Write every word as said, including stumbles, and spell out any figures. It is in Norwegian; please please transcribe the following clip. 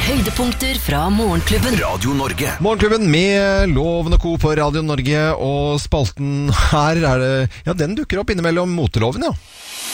Høydepunkter fra Morgenklubben. Radio Norge. Morgenklubben med Loven og Co på Radio Norge, og spalten her er det, ja, den dukker opp innimellom Moteloven, ja.